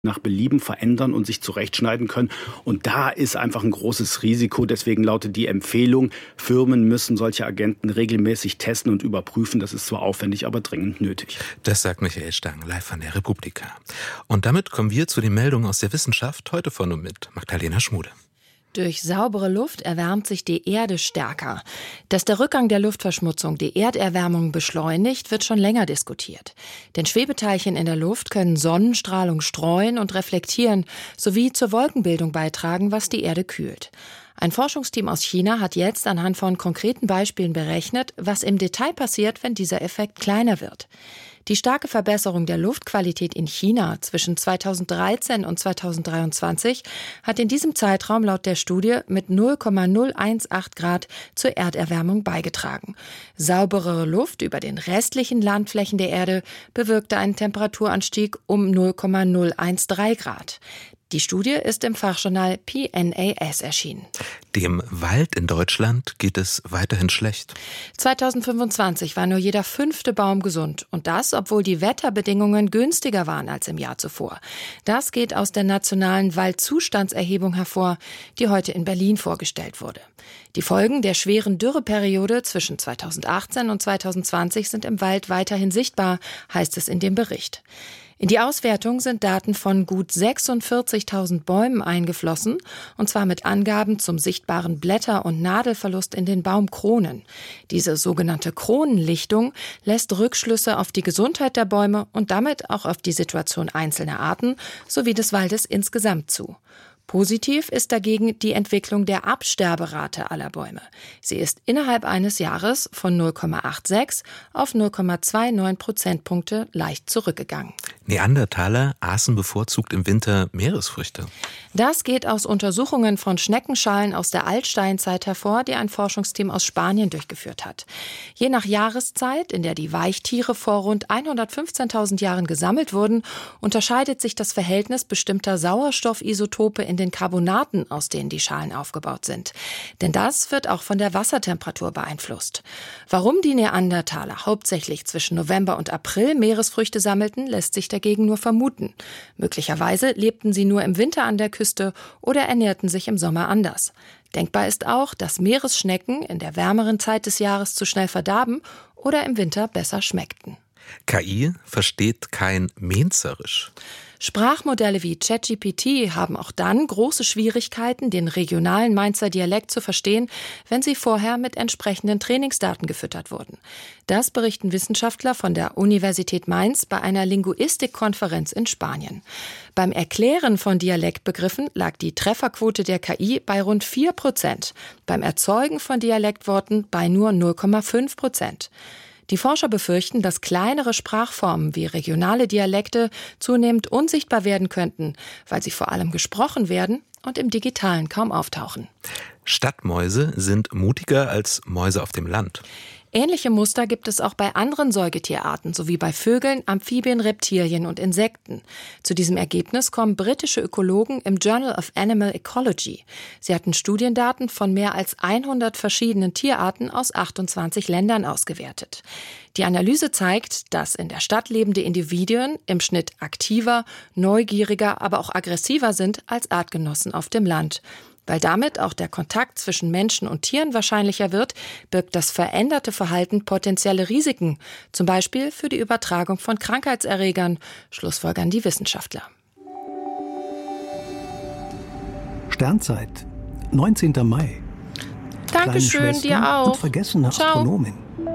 nach Belieben verändern und sich zurechtschneiden können. Und da ist einfach ein großes Risiko. Deswegen lautet die Empfehlung, Firmen müssen solche Agenten regelmäßig testen und überprüfen. Das ist zwar aufwendig, aber dringend nötig. Das sagt Michael Stang, live von der Republika. Und damit kommen wir zu den Meldungen aus der Wissenschaft, heute von und mit Magdalena Schmude. Durch saubere Luft erwärmt sich die Erde stärker. Dass der Rückgang der Luftverschmutzung die Erderwärmung beschleunigt, wird schon länger diskutiert. Denn Schwebeteilchen in der Luft können Sonnenstrahlung streuen und reflektieren, sowie zur Wolkenbildung beitragen, was die Erde kühlt. Ein Forschungsteam aus China hat jetzt anhand von konkreten Beispielen berechnet, was im Detail passiert, wenn dieser Effekt kleiner wird. Die starke Verbesserung der Luftqualität in China zwischen 2013 und 2023 hat in diesem Zeitraum laut der Studie mit 0,018 Grad zur Erderwärmung beigetragen. Sauberere Luft über den restlichen Landflächen der Erde bewirkte einen Temperaturanstieg um 0,013 Grad. Die Studie ist im Fachjournal PNAS erschienen. Dem Wald in Deutschland geht es weiterhin schlecht. 2025 war nur jeder 5. Baum gesund. Und das, obwohl die Wetterbedingungen günstiger waren als im Jahr zuvor. Das geht aus der nationalen Waldzustandserhebung hervor, die heute in Berlin vorgestellt wurde. Die Folgen der schweren Dürreperiode zwischen 2018 und 2020 sind im Wald weiterhin sichtbar, heißt es in dem Bericht. In die Auswertung sind Daten von gut 46.000 Bäumen eingeflossen, und zwar mit Angaben zum sichtbaren Blätter- und Nadelverlust in den Baumkronen. Diese sogenannte Kronenlichtung lässt Rückschlüsse auf die Gesundheit der Bäume und damit auch auf die Situation einzelner Arten sowie des Waldes insgesamt zu. Positiv ist dagegen die Entwicklung der Absterberate aller Bäume. Sie ist innerhalb eines Jahres von 0,86 auf 0,29 Prozentpunkte leicht zurückgegangen. Neandertaler aßen bevorzugt im Winter Meeresfrüchte. Das geht aus Untersuchungen von Schneckenschalen aus der Altsteinzeit hervor, die ein Forschungsteam aus Spanien durchgeführt hat. Je nach Jahreszeit, in der die Weichtiere vor rund 115.000 Jahren gesammelt wurden, unterscheidet sich das Verhältnis bestimmter Sauerstoffisotope in den Carbonaten, aus denen die Schalen aufgebaut sind. Denn das wird auch von der Wassertemperatur beeinflusst. Warum die Neandertaler hauptsächlich zwischen November und April Meeresfrüchte sammelten, lässt sich dagegen nur vermuten. Möglicherweise lebten sie nur im Winter an der Küste oder ernährten sich im Sommer anders. Denkbar ist auch, dass Meeresschnecken in der wärmeren Zeit des Jahres zu schnell verdarben oder im Winter besser schmeckten. KI versteht kein Mainzerisch. Sprachmodelle wie ChatGPT haben auch dann große Schwierigkeiten, den regionalen Mainzer Dialekt zu verstehen, wenn sie vorher mit entsprechenden Trainingsdaten gefüttert wurden. Das berichten Wissenschaftler von der Universität Mainz bei einer Linguistikkonferenz in Spanien. Beim Erklären von Dialektbegriffen lag die Trefferquote der KI bei rund 4%, beim Erzeugen von Dialektworten bei nur 0,5%. Die Forscher befürchten, dass kleinere Sprachformen wie regionale Dialekte zunehmend unsichtbar werden könnten, weil sie vor allem gesprochen werden und im Digitalen kaum auftauchen. Stadtmäuse sind mutiger als Mäuse auf dem Land. Ähnliche Muster gibt es auch bei anderen Säugetierarten sowie bei Vögeln, Amphibien, Reptilien und Insekten. Zu diesem Ergebnis kommen britische Ökologen im Journal of Animal Ecology. Sie hatten Studiendaten von mehr als 100 verschiedenen Tierarten aus 28 Ländern ausgewertet. Die Analyse zeigt, dass in der Stadt lebende Individuen im Schnitt aktiver, neugieriger, aber auch aggressiver sind als Artgenossen auf dem Land. Weil damit auch der Kontakt zwischen Menschen und Tieren wahrscheinlicher wird, birgt das veränderte Verhalten potenzielle Risiken, zum Beispiel für die Übertragung von Krankheitserregern, schlussfolgern die Wissenschaftler. Sternzeit, 19. Mai. Dankeschön, dir auch. Und vergessene Astronomin.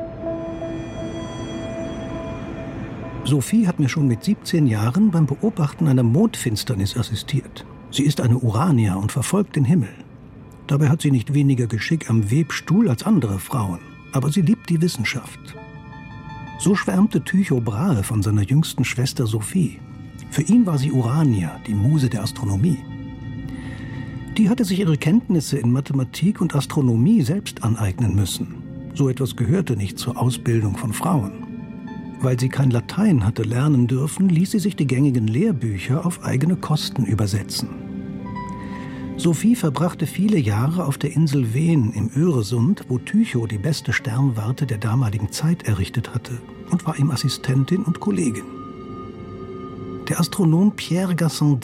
Sophie hat mir schon mit 17 Jahren beim Beobachten einer Mondfinsternis assistiert. Sie ist eine Uranier und verfolgt den Himmel. Dabei hat sie nicht weniger Geschick am Webstuhl als andere Frauen. Aber sie liebt die Wissenschaft. So schwärmte Tycho Brahe von seiner jüngsten Schwester Sophie. Für ihn war sie Urania, die Muse der Astronomie. Die hatte sich ihre Kenntnisse in Mathematik und Astronomie selbst aneignen müssen. So etwas gehörte nicht zur Ausbildung von Frauen. Weil sie kein Latein hatte lernen dürfen, ließ sie sich die gängigen Lehrbücher auf eigene Kosten übersetzen. Sophie verbrachte viele Jahre auf der Insel Ven im Öresund, wo Tycho die beste Sternwarte der damaligen Zeit errichtet hatte, und war ihm Assistentin und Kollegin. Der Astronom Pierre Gassendi